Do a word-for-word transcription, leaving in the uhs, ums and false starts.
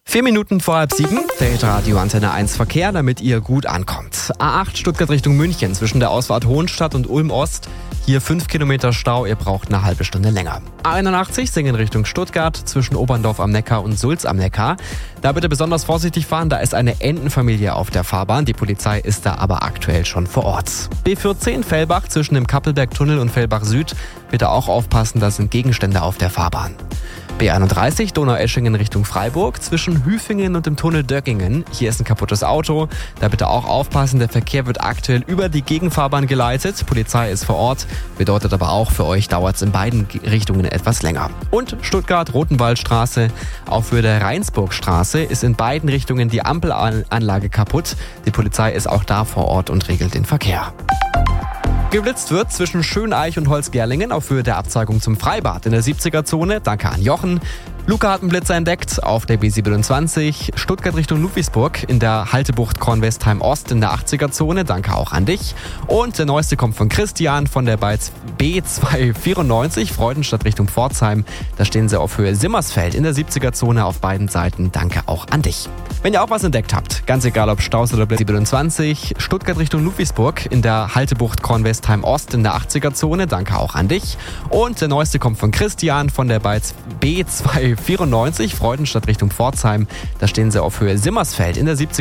Vier Minuten vor halb sieben, der Hitradio Antenne eins Verkehr, damit ihr gut ankommt. A acht Stuttgart Richtung München zwischen der Ausfahrt Hohenstadt und Ulm Ost. Hier fünf Kilometer Stau, ihr braucht eine halbe Stunde länger. A einundachtzig Singen Richtung Stuttgart zwischen Oberndorf am Neckar und Sulz am Neckar. Da bitte besonders vorsichtig fahren, da ist eine Entenfamilie auf der Fahrbahn. Die Polizei ist da aber aktuell schon vor Ort. B vierzehn Fellbach zwischen dem Kappelberg-Tunnel und Fellbach Süd. Bitte auch aufpassen, da sind Gegenstände auf der Fahrbahn. B einunddreißig Donaueschingen Richtung Freiburg zwischen Hüfingen und dem Tunnel Döckingen. Hier ist ein kaputtes Auto. Da bitte auch aufpassen, der Verkehr wird aktuell über die Gegenfahrbahn geleitet. Polizei ist vor Ort, bedeutet aber auch für euch dauert es in beiden Richtungen etwas länger. Und Stuttgart-Rotenwaldstraße, auch für der Rheinsburgstraße ist in beiden Richtungen die Ampelanlage kaputt. Die Polizei ist auch da vor Ort und regelt den Verkehr. Geblitzt wird zwischen Schöneich und Holzgerlingen auf Höhe der Abzweigung zum Freibad in der siebziger-Zone. Danke an Jochen. Luca hat einen Blitzer entdeckt auf der B siebenundzwanzig. Stuttgart Richtung Ludwigsburg in der Haltebucht Kornwestheim Ost in der achtziger-Zone. Danke auch an dich. Und der neueste kommt von Christian von der B zweihundertvierundneunzig. Freudenstadt Richtung Pforzheim. Da stehen sie auf Höhe Simmersfeld in der siebziger-Zone auf beiden Seiten. Danke auch an dich. Wenn ihr auch was entdeckt habt, ganz egal ob Staus oder Blitz siebenundzwanzig, Stuttgart Richtung Ludwigsburg in der Haltebucht Kornwestheim Ost in der achtziger-Zone. Danke auch an dich. Und der neueste kommt von Christian von der B zweihundertvierundneunzig. Freudenstadt Richtung Pforzheim. Da stehen sie auf Höhe Simmersfeld in der siebziger